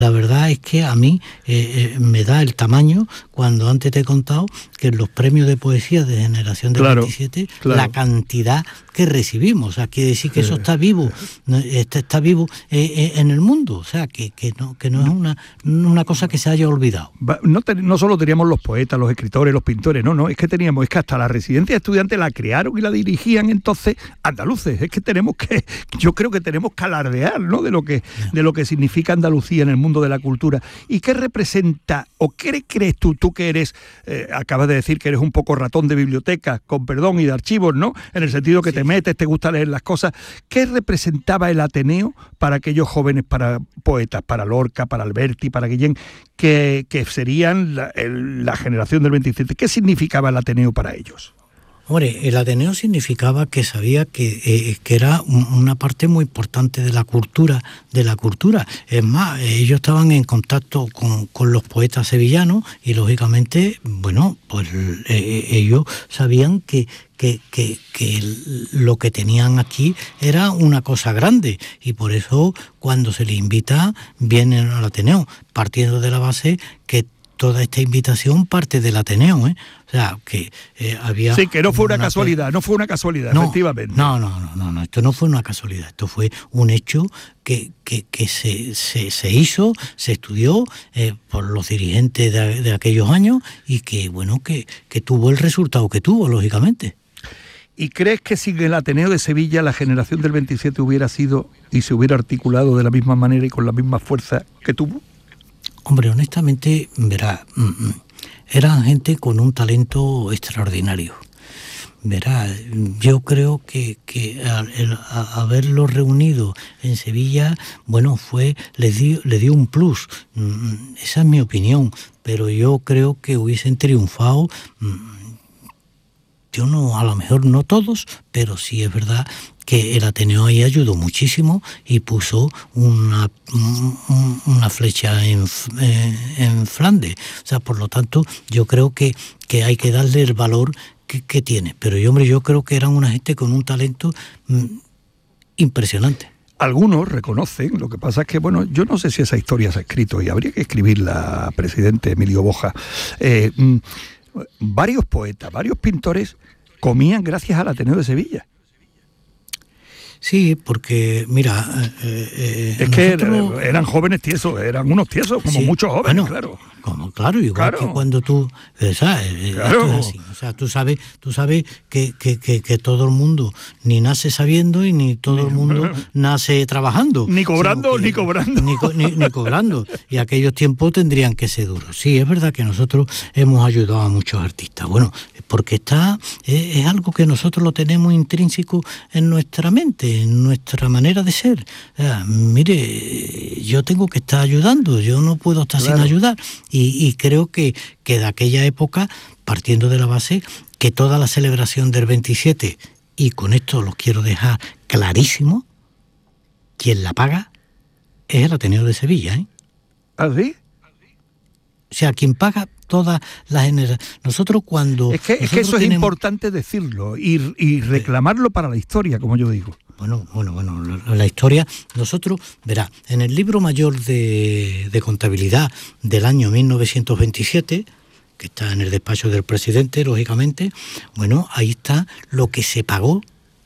La verdad es que a mí me da el tamaño cuando antes te he contado que en los premios de poesía de Generación del 27, la cantidad que recibimos. O sea, quiere decir que eso está vivo, está vivo en el mundo. O sea, que no es una cosa que se haya olvidado. No solo teníamos los poetas, los escritores, los pintores, es que hasta la residencia de estudiantes la crearon y la dirigían entonces andaluces. Es que yo creo que tenemos que alardear, ¿no?, de lo que significa Andalucía en el mundo de la cultura. ¿Y qué representa, o qué crees tú que eres, acabas de decir que eres un poco ratón de biblioteca, con perdón, y de archivos, ¿no?, en el sentido que te metes, te gusta leer las cosas. ¿Qué representaba el Ateneo para aquellos jóvenes, para poetas, para Lorca, para Alberti, para Guillén, que serían la generación del 27? ¿Qué significaba el Ateneo para ellos? Hombre, el Ateneo significaba que sabía que era una parte muy importante de la cultura. Es más, ellos estaban en contacto con los poetas sevillanos y, lógicamente, bueno, pues ellos sabían que lo que tenían aquí era una cosa grande, y por eso cuando se les invita vienen al Ateneo, partiendo de la base que toda esta invitación parte del Ateneo, ¿eh? O sea, que había... Sí, que no fue una casualidad, efectivamente. No, esto no fue una casualidad, esto fue un hecho que se hizo, se estudió por los dirigentes de aquellos años, y que, bueno, que tuvo el resultado que tuvo, lógicamente. ¿Y crees que sin el Ateneo de Sevilla la generación del 27 hubiera sido y se hubiera articulado de la misma manera y con la misma fuerza que tuvo? Hombre, honestamente, verá, eran gente con un talento extraordinario. Verá, yo creo que al haberlo reunido en Sevilla, bueno, le dio un plus. Esa es mi opinión, pero yo creo que hubiesen triunfado. Yo no, a lo mejor no todos, pero sí es verdad que el Ateneo ahí ayudó muchísimo y puso una flecha en Flandes. O sea, por lo tanto, yo creo que hay que darle el valor que tiene. Pero yo creo que eran una gente con un talento impresionante. Algunos reconocen, lo que pasa es que, bueno, yo no sé si esa historia se ha escrito y habría que escribirla, presidente Emilio Boja. Varios poetas, varios pintores comían gracias al Ateneo de Sevilla. Sí, porque, mira... es que eran jóvenes tiesos, eran unos tiesos, como muchos jóvenes, bueno, claro. Igual que cuando tú... ¿sabes? Claro. Es así. O sea, tú sabes que todo el mundo ni nace sabiendo y ni todo el mundo nace trabajando. Ni cobrando. Ni cobrando. Y aquellos tiempos tendrían que ser duros. Sí, es verdad que nosotros hemos ayudado a muchos artistas. Bueno, porque es algo que nosotros lo tenemos intrínseco en nuestra mente, en nuestra manera de ser. O sea, mire, yo tengo que estar ayudando, yo no puedo estar sin ayudar. Y creo que de aquella época, partiendo de la base, que toda la celebración del 27, y con esto lo quiero dejar clarísimo, quien la paga es el Ateneo de Sevilla, ¿eh? ¿Ah, sí? O sea, quien paga todas las generaciones. Nosotros cuando... Es que eso es importante decirlo y reclamarlo para la historia, como yo digo. Bueno, la historia, nosotros, verá, en el libro mayor de contabilidad del año 1927, que está en el despacho del presidente, lógicamente, bueno, ahí está lo que se pagó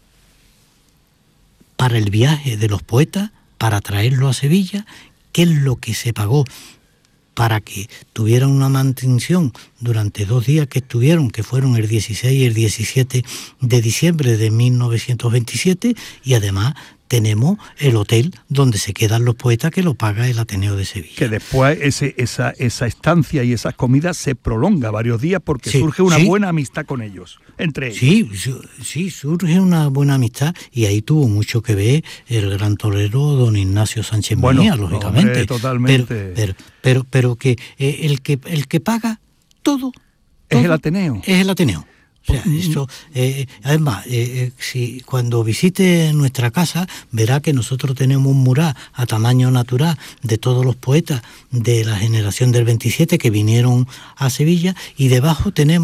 para el viaje de los poetas, para traerlo a Sevilla, qué es lo que se pagó para que tuvieran una mantención durante 2 días que estuvieron, que fueron el 16 y el 17 de diciembre de 1927, y además tenemos el hotel donde se quedan los poetas, que lo paga el Ateneo de Sevilla. Que después esa estancia y esas comidas se prolonga varios días porque surge una buena amistad con ellos, entre ellos. Sí, surge una buena amistad, y ahí tuvo mucho que ver el gran torero don Ignacio Sánchez Mejía, lógicamente. Hombre, totalmente. Pero que el que paga todo es el Ateneo. Es el Ateneo. O sea, eso, además, si cuando visite nuestra casa, verá que nosotros tenemos un mural a tamaño natural de todos los poetas de la generación del 27 que vinieron a Sevilla, y debajo tenemos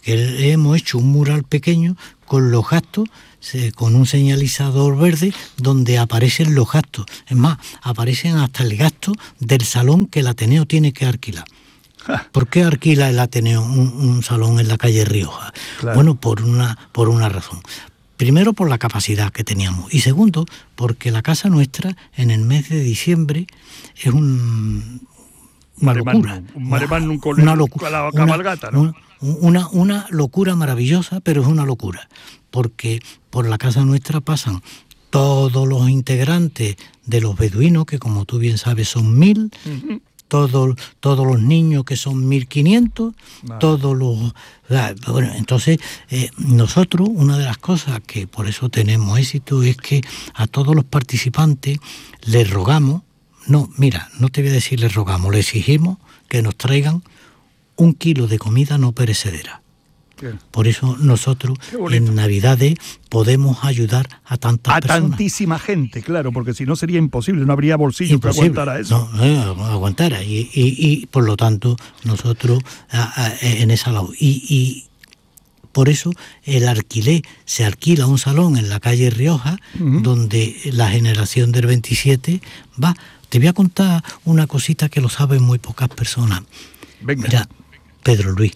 que hemos hecho un mural pequeño con los gastos, con un señalizador verde donde aparecen los gastos. Es más, aparecen hasta el gasto del salón que el Ateneo tiene que alquilar. ¿Por qué alquila el Ateneo un salón en la calle Rioja? Claro. Bueno, por una razón. Primero, por la capacidad que teníamos. Y segundo, porque la casa nuestra en el mes de diciembre es una locura. Una locura. La cabalgata, ¿no? Una locura maravillosa, pero es una locura. Porque por la casa nuestra pasan todos los integrantes de los beduinos, que como tú bien sabes son 1000, todos los niños, que son 1500, vale. Todos los... Bueno, entonces, nosotros, una de las cosas que por eso tenemos éxito es que a todos los participantes les rogamos, no te voy a decir les rogamos, les exigimos que nos traigan 1 kilo de comida no perecedera. Bien. Por eso nosotros en Navidades podemos ayudar a tantas personas. A tantísima gente, claro, porque si no sería imposible, no habría bolsillo que aguantara eso. No aguantara. Y por lo tanto, nosotros en esa labor. Y por eso el alquiler, se alquila un salón en la calle Rioja, donde la generación del 27 va. Te voy a contar una cosita que lo saben muy pocas personas. Venga. Mira, Pedro Luis,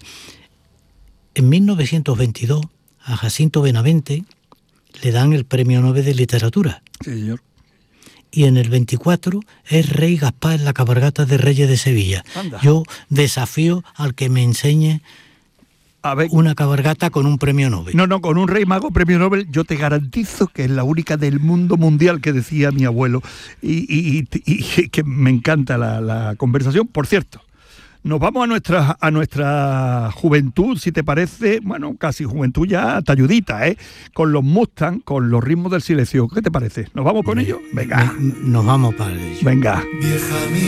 en 1922 a Jacinto Benavente le dan el Premio Nobel de Literatura. Sí, señor. Y en el 24 es Rey Gaspar en la cabalgata de Reyes de Sevilla. Anda. Yo desafío al que me enseñe una cabalgata con un premio Nobel. No, con un Rey Mago premio Nobel yo te garantizo que es la única del mundo mundial, que decía mi abuelo. Y que me encanta la conversación. Por cierto, nos vamos a nuestra juventud, si te parece, bueno, casi juventud ya talludita, con los Mustang, con los ritmos del silencio. ¿Qué te parece? ¿Nos vamos con ellos? Venga. Nos vamos para ellos. Venga.